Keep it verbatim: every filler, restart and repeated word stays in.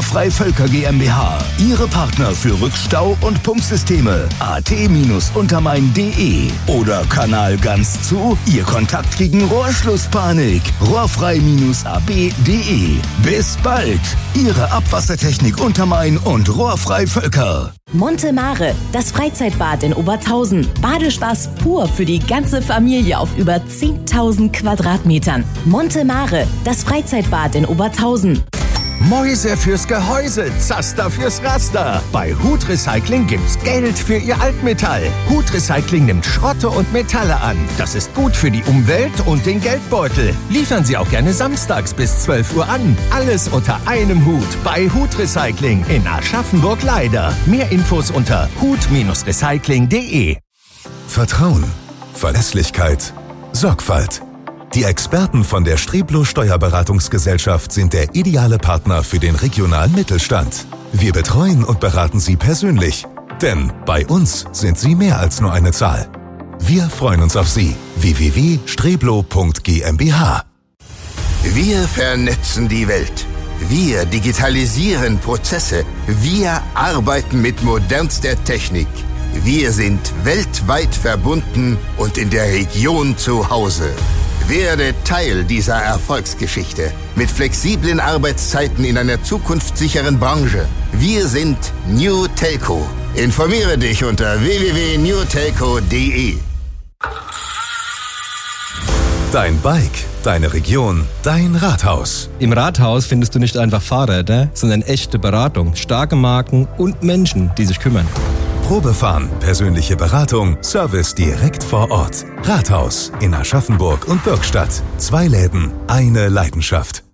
Rohrfrei Völker GmbH. Ihre Partner für Rückstau- und Pumpsysteme. at Untermain punkt de. Oder Kanal ganz zu. Ihr Kontakt gegen Rohrschlusspanik. rohrfrei A B punkt de. Bis bald. Ihre Abwassertechnik Untermain und Rohrfrei Völker. Monte Mare, das Freizeitbad in Obertshausen. Badespaß pur für die ganze Familie auf über zehntausend Quadratmetern. Monte Mare, das Freizeitbad in Obertshausen. Mäuse fürs Gehäuse, Zaster fürs Raster. Bei Hut Recycling gibt's Geld für Ihr Altmetall. Hut Recycling nimmt Schrotte und Metalle an. Das ist gut für die Umwelt und den Geldbeutel. Liefern Sie auch gerne samstags bis zwölf Uhr an. Alles unter einem Hut bei Hut Recycling in Aschaffenburg-Leider. Mehr Infos unter hut Recycling punkt de. Vertrauen, Verlässlichkeit, Sorgfalt. Die Experten von der Streblo Steuerberatungsgesellschaft sind der ideale Partner für den regionalen Mittelstand. Wir betreuen und beraten Sie persönlich, denn bei uns sind Sie mehr als nur eine Zahl. Wir freuen uns auf Sie. w w w punkt streblo punkt gmbh. Wir vernetzen die Welt. Wir digitalisieren Prozesse. Wir arbeiten mit modernster Technik. Wir sind weltweit verbunden und in der Region zu Hause. Werde Teil dieser Erfolgsgeschichte mit flexiblen Arbeitszeiten in einer zukunftssicheren Branche. Wir sind New Telco. Informiere dich unter w w w punkt new telco punkt de. Dein Bike, deine Region, dein Rathaus. Im Rathaus findest du nicht einfach Fahrräder, sondern echte Beratung, starke Marken und Menschen, die sich kümmern. Probefahren, persönliche Beratung, Service direkt vor Ort. Rathaus in Aschaffenburg und Bürgstadt. Zwei Läden, eine Leidenschaft.